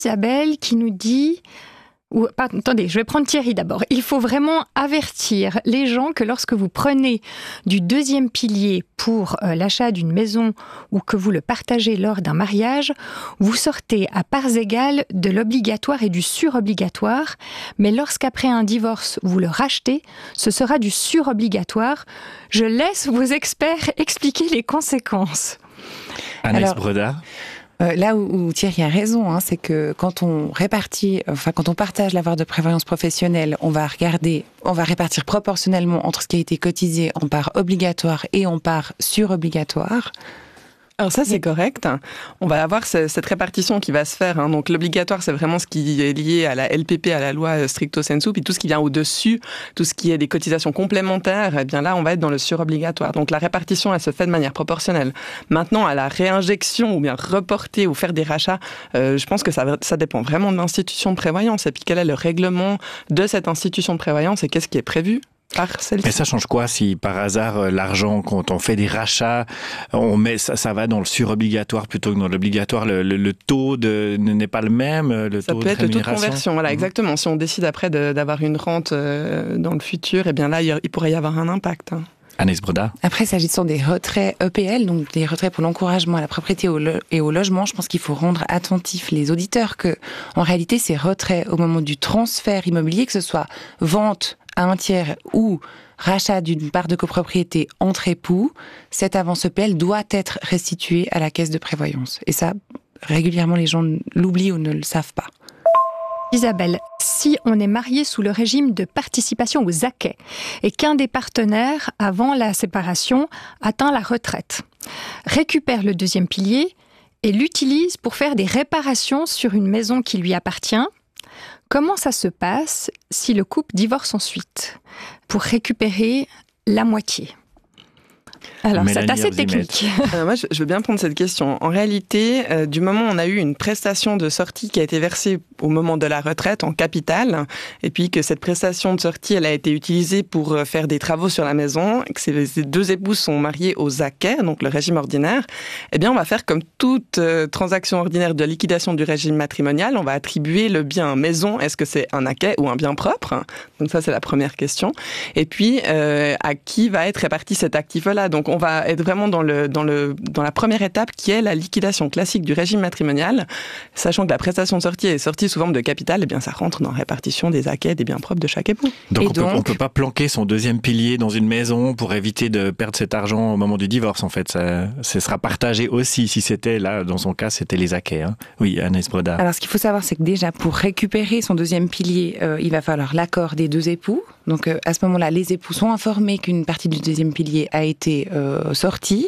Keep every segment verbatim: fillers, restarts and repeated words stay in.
Isabelle qui nous dit... Ou, pardon, attendez, je vais prendre Thierry d'abord. Il faut vraiment avertir les gens que lorsque vous prenez du deuxième pilier pour euh, l'achat d'une maison ou que vous le partagez lors d'un mariage, vous sortez à parts égales de l'obligatoire et du surobligatoire. Mais lorsqu'après un divorce, vous le rachetez, ce sera du surobligatoire. Je laisse vos experts expliquer les conséquences. Anaïs Alors, Bredard. Euh, là où, où Thierry a raison, hein, c'est que quand on répartit, enfin quand on partage l'avoir de prévoyance professionnelle, on va regarder, on va répartir proportionnellement entre ce qui a été cotisé en part obligatoire et en part surobligatoire. Alors ça, c'est correct. On va avoir ce, cette répartition qui va se faire. Hein. Donc l'obligatoire, c'est vraiment ce qui est lié à la L P P, à la loi stricto sensu, puis tout ce qui vient au-dessus, tout ce qui est des cotisations complémentaires, eh bien là, on va être dans le surobligatoire. Donc la répartition, elle se fait de manière proportionnelle. Maintenant, à la réinjection ou bien reporter ou faire des rachats, euh, je pense que ça, ça dépend vraiment de l'institution de prévoyance. Et puis quel est le règlement de cette institution de prévoyance et qu'est-ce qui est prévu par celle-ci. Mais ça change quoi si par hasard l'argent, quand on fait des rachats, on met ça, ça va dans le surobligatoire plutôt que dans l'obligatoire, le, le, le taux de, n'est pas le même, le ça taux peut de être le taux de rémunération. conversion, voilà, Mmh. exactement. Si on décide après de, d'avoir une rente euh, dans le futur, eh bien là, il, il pourrait y avoir un impact. Hein. Anaïs Bredard. Après, s'agissant des retraits E P L, donc des retraits pour l'encouragement à la propriété et au logement, je pense qu'il faut rendre attentifs les auditeurs que, en réalité, ces retraits au moment du transfert immobilier, que ce soit vente à un tiers ou rachat d'une part de copropriété entre époux, cette avance E P L doit être restituée à la caisse de prévoyance. Et ça, régulièrement, les gens l'oublient ou ne le savent pas. Isabelle, si on est marié sous le régime de participation aux acquêts et qu'un des partenaires, avant la séparation, atteint la retraite, récupère le deuxième pilier et l'utilise pour faire des réparations sur une maison qui lui appartient, comment ça se passe si le couple divorce ensuite pour récupérer la moitié ? Alors, Mélanie c'est assez Herbzimet. technique. Alors moi, je, je veux bien prendre cette question. En réalité, euh, du moment où on a eu une prestation de sortie qui a été versée au moment de la retraite en capital, et puis que cette prestation de sortie, elle a été utilisée pour euh, faire des travaux sur la maison, et que ces, ces deux épouses sont mariées aux acquêts, donc le régime ordinaire, eh bien, on va faire comme toute euh, transaction ordinaire de liquidation du régime matrimonial, on va attribuer le bien maison, est-ce que c'est un acquêt ou un bien propre ? Donc ça, c'est la première question. Et puis, euh, à qui va être réparti cet actif-là ? Donc, on va être vraiment dans, le, dans, le, dans la première étape qui est la liquidation classique du régime matrimonial, sachant que la prestation de sortie est sortie sous forme de capital, eh bien ça rentre dans la répartition des acquêts des biens propres de chaque époux. Donc, Et on peut, donc on peut pas planquer son deuxième pilier dans une maison pour éviter de perdre cet argent au moment du divorce, en fait. Ça, ça sera partagé aussi, si c'était, là, dans son cas, c'était les acquets. Hein. Oui, Anaïs Bredard. Alors, ce qu'il faut savoir, c'est que déjà, pour récupérer son deuxième pilier, euh, il va falloir l'accord des deux époux. Donc, euh, à ce moment-là, les époux sont informés qu'une partie du deuxième pilier a été euh, sortie.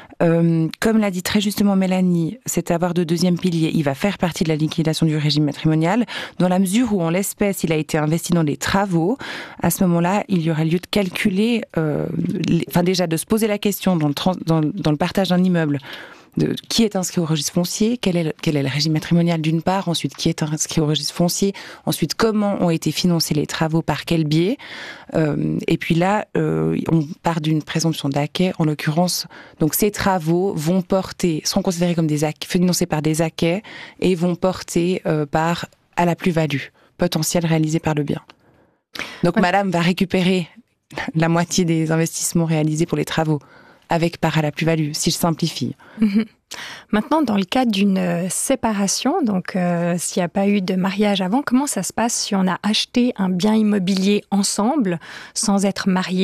Euh, comme l'a dit très justement Mélanie, cet avoir de deuxième pilier, il va faire partie de la liquidation du régime matrimonial, dans la mesure où, en l'espèce, il a été investi dans des travaux. À ce moment-là, il y aura lieu de calculer, euh, les, enfin déjà de se poser la question dans le, trans, dans, dans le partage d'un immeuble, de qui est inscrit au registre foncier, quel est, le, quel est le régime matrimonial d'une part, ensuite qui est inscrit au registre foncier, ensuite comment ont été financés les travaux, par quel biais, euh, et puis là, euh, on part d'une présomption d'acquet, en l'occurrence, donc ces travaux vont porter, seront considérés comme des acquets, financés par des acquets, et vont porter euh, par à la plus-value potentielle réalisée par le bien. Donc ouais. Madame va récupérer la moitié des investissements réalisés pour les travaux, avec part à la plus-value, si je simplifie. Mmh. Maintenant, dans le cas d'une séparation, donc euh, s'il n'y a pas eu de mariage avant, comment ça se passe si on a acheté un bien immobilier ensemble, sans être mariés ?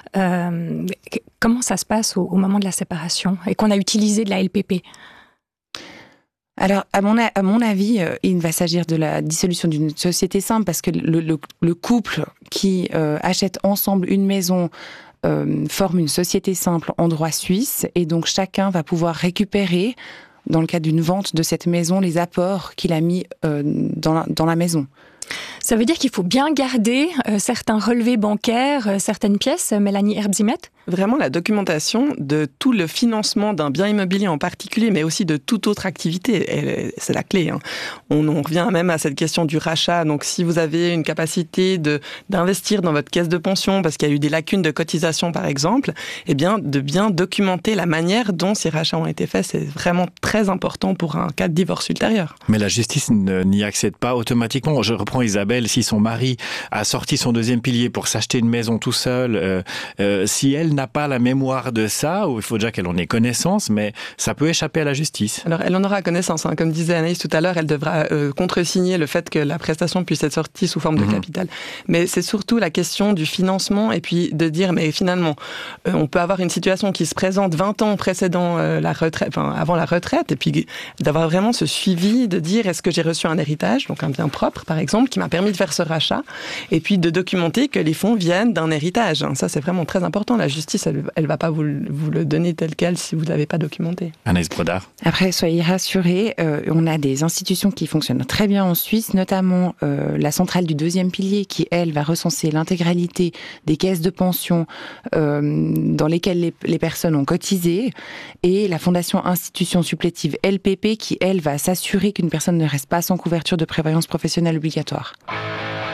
euh, Comment ça se passe au, au moment de la séparation et qu'on a utilisé de la L P P ? Alors, à mon, à mon avis, euh, il va s'agir de la dissolution d'une société simple, parce que le, le, le couple qui euh, achète ensemble une maison Euh, forme une société simple en droit suisse, et donc chacun va pouvoir récupérer, dans le cadre d'une vente de cette maison, les apports qu'il a mis euh, dans, la, dans la maison. Ça veut dire qu'il faut bien garder euh, certains relevés bancaires, euh, certaines pièces, Mélanie Herbzimet? Vraiment la documentation de tout le financement d'un bien immobilier en particulier, mais aussi de toute autre activité, c'est la clé. Hein. On, on revient même à cette question du rachat. Donc si vous avez une capacité de, d'investir dans votre caisse de pension parce qu'il y a eu des lacunes de cotisation par exemple, eh bien de bien documenter la manière dont ces rachats ont été faits, c'est vraiment très important pour un cas de divorce ultérieur. Mais la justice n'y accède pas automatiquement. Je reprends Isabelle, si son mari a sorti son deuxième pilier pour s'acheter une maison tout seul, euh, euh, si elle n'a pas la mémoire de ça, ou il faut déjà qu'elle en ait connaissance, mais ça peut échapper à la justice. Alors, elle en aura connaissance. Hein. Comme disait Anaïs tout à l'heure, elle devra euh, contresigner le fait que la prestation puisse être sortie sous forme de mmh. capital. Mais c'est surtout la question du financement et puis de dire, mais finalement, euh, on peut avoir une situation qui se présente vingt ans précédant euh, la retraite, enfin, avant la retraite, et puis d'avoir vraiment ce suivi, de dire, est-ce que j'ai reçu un héritage, donc un bien propre, par exemple, qui m'a permis de faire ce rachat, et puis de documenter que les fonds viennent d'un héritage. Ça, c'est vraiment très important. La justice, elle ne va pas vous, vous le donner tel quel si vous ne l'avez pas documenté. Anaïs Brodard. Après, soyez rassurés, euh, on a des institutions qui fonctionnent très bien en Suisse, notamment euh, la centrale du deuxième pilier qui, elle, va recenser l'intégralité des caisses de pension euh, dans lesquelles les, les personnes ont cotisé, et la Fondation Institution Supplétive L P P qui, elle, va s'assurer qu'une personne ne reste pas sans couverture de prévoyance professionnelle obligatoire.